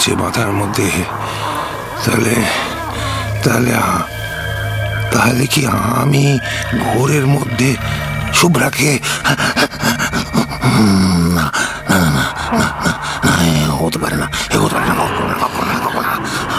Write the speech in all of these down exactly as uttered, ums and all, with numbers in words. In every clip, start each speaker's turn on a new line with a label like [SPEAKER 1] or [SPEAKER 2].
[SPEAKER 1] ঢুকছে মাথার মধ্যে। তাহলে তাহলে তাহলে কি আমি ঘোরের মধ্যে শুভ্রাকে? না না না না না, হতে পারে না, হতে পারে না।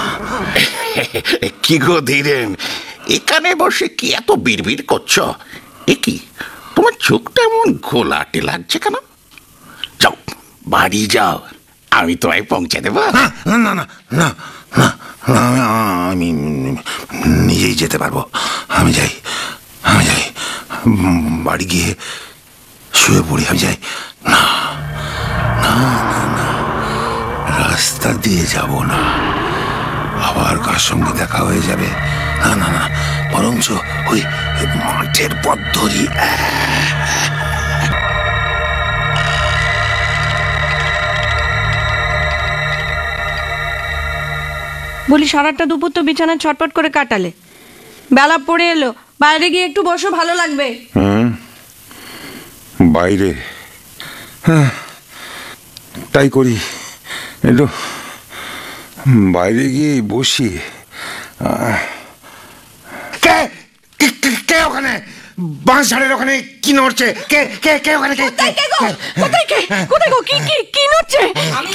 [SPEAKER 2] কি গো ধীরেন, এখানে বসে কি এত বিড়বিড় করছো? এ কি, তোমার চোখটা এমন ঘোলাটে লাগছে কেন? যাও, বাড়ি যাও, আমি তোমায় পৌঁছে দেবো।
[SPEAKER 1] না না না না না, আমি নিজেই যেতে পারবো। আমি যাই, আমি যাই, বাড়ি গিয়ে শুয়ে পড়ি। আমি যাই। না না না না, রাস্তা দিয়ে যাব না, আবার কার সঙ্গে দেখা হয়ে যাবে। না না না, বরঞ্চ ওই মাঠের পথ ধরি।
[SPEAKER 3] বলি, সারাটা দুপুর তো বিছানায় ছটপট করে কাটালে, বেলা পড়ে এলো, বাইরে গিয়ে একটু বসো, ভালো লাগবে।
[SPEAKER 1] হুম, বাইরে? হ্যাঁ, তাই করি। একটু বাইরে গিয়ে বসি। কে কে ওখানে? বাঁশ ঝাড়ের ওখানে কি নড়ছে? কে কে কে ওখানে? কে
[SPEAKER 3] কোথায় কে গো? কোথায় কে? কোথায় গো? কি কি কি নড়ছে?
[SPEAKER 4] আমি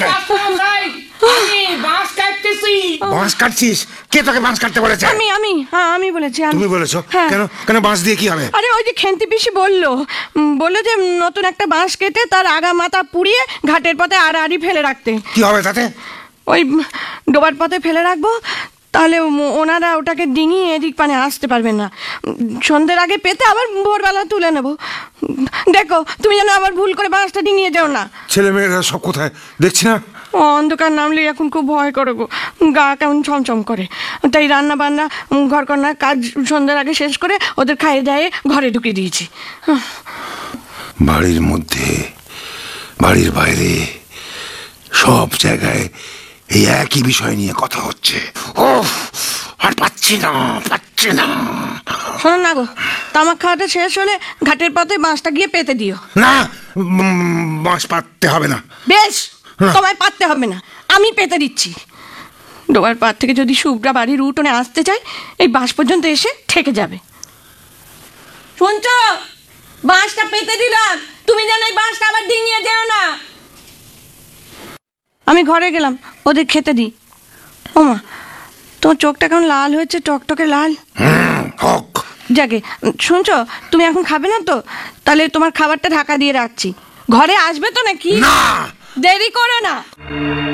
[SPEAKER 4] বাঁশ কাটতেছি।
[SPEAKER 1] বাঁশ কাটছিস? কে তোকে বাঁশ কাটতে বলেছে?
[SPEAKER 3] আমি আমি হ্যাঁ আমি বলেছি।
[SPEAKER 1] তুমি বলেছো?
[SPEAKER 3] হ্যাঁ।
[SPEAKER 1] কেন কেন বাঁশ দিয়ে কি হবে?
[SPEAKER 3] আরে ওই যে খেন্তি পিসি বললো, বললো যে নতুন একটা বাঁশ কেটে তার আগা মাথা পুড়িয়ে ঘাটের পথে আড়াআড়ি ফেলে রাখতে।
[SPEAKER 1] কি হবে তাতে?
[SPEAKER 3] ওই ডোবার পথে ফেলে রাখবো, তাহলে ওনারা ওটাকে ডিঙিয়ে এদিক পানে আসতে পারবেন না। সন্ধ্যের আগে পেতে আবার ভোরবেলা তুলে নেব। দেখো, তুমি যেন আবার ভুল করে বাঁশটা ডিঙিয়ে যাও না।
[SPEAKER 1] ছেলে মেয়েরা সব কোথায় দেখছি না?
[SPEAKER 3] অন্ধকার নামলে এখন খুব ভয় করে গো, গা কেমন ছমছম করে। তাই রান্না বান্না ঘর কন্যার কাজ সন্ধ্যার আগে শেষ করে ওদের খাইয়ে দাইয়ে ঘরে ঢুকিয়ে দিয়েছি।
[SPEAKER 1] বাড়ির মধ্যে, বাড়ির বাইরে, সব জায়গায় এই একই বিষয় নিয়ে কথা হচ্ছে। ও, আর পাচ্ছি না, পাচ্ছি না।
[SPEAKER 3] শোনো না গো, তামাক খাওয়াটা শেষ হলে ঘাটের পথে বাঁশটা গিয়ে পেতে দিও।
[SPEAKER 1] না, বাঁশ পাততে হবে না।
[SPEAKER 3] বেশ, তোমায় পাততে হবে না, আমি পেতে দিচ্ছি। ডোবার পাড় থেকে যদি শুভ্রা বাড়ির উঠোনে আসতে চায়, এই বাঁশ পর্যন্ত এসে ঠেকে যাবে। শুনছ? বাঁশটা পেতে দিলাম, তুমি যেন এই বাঁশটা আবার ডিঙিয়ে যেও না। আমি ঘরে গেলাম, ওদের খেতে দিই। ওমা, তোমার চোখটা কেমন লাল হয়েছে, টকটকে লাল।
[SPEAKER 1] হোক।
[SPEAKER 3] যাকে শুনছো, তুমি এখন খাবে না তো? তাহলে তোমার খাবারটা ঢাকা দিয়ে রাখছি। ঘরে আসবে তো নাকি?
[SPEAKER 1] না,
[SPEAKER 3] দেরি করো না।